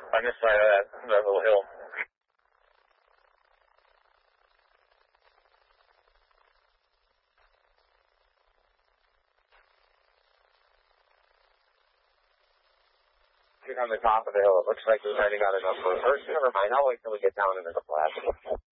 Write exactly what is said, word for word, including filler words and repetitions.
On this side of that, that little hill. On the top of the hill, it looks like we've already got enough for first. Never mind, I'll wait till we get down into the flat.